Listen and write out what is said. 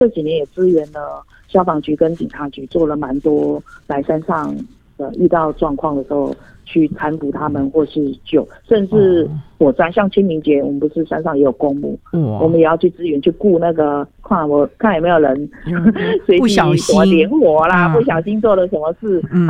这几年也支援了消防局跟警察局，做了蛮多来山上遇到状况的时候去搀扶他们或是救，甚至火灾，像清明节我们不是山上也有公墓，我们也要去支援去顾那个，看有没有人随地什么点火啦，不小心做了什么事，